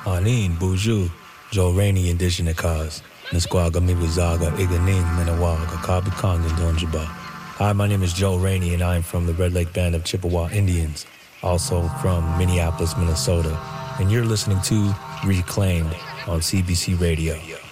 Arlene, Buju, Joe Rainey, Indigenous Cause, Nisquaga, Mibuzaga, Iganing, Minawaga, Kabukong, and Donjaba. Hi, my name is Joe Rainey, and I am from the Red Lake Band of Chippewa Indians, also from Minneapolis, Minnesota. And you're listening to Reclaimed on CBC Radio.